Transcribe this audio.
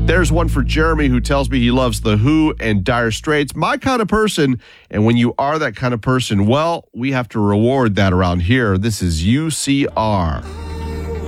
There's one for Jeremy, who tells me he loves The Who and Dire Straits. My kind of person. And when you are that kind of person, well, we have to reward that around here. This is UCR.